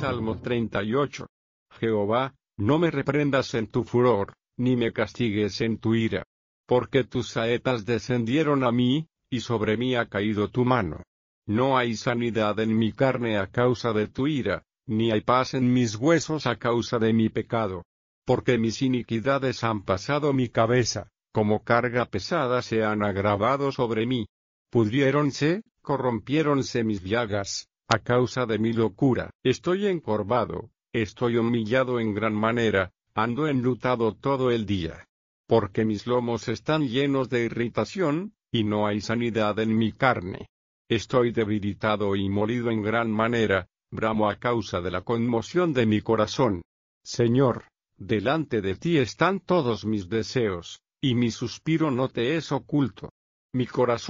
Salmo 38. Jehová, no me reprendas en tu furor, ni me castigues en tu ira. Porque tus saetas descendieron a mí, y sobre mí ha caído tu mano. No hay sanidad en mi carne a causa de tu ira, ni hay paz en mis huesos a causa de mi pecado. Porque mis iniquidades han pasado mi cabeza, como carga pesada se han agravado sobre mí. Pudriéronse, corrompiéronse mis llagas, a causa de mi locura. Estoy encorvado, estoy humillado en gran manera, ando enlutado todo el día. Porque mis lomos están llenos de irritación, y no hay sanidad en mi carne. Estoy debilitado y molido en gran manera, bramo a causa de la conmoción de mi corazón. Señor, delante de ti están todos mis deseos, y mi suspiro no te es oculto. Mi corazón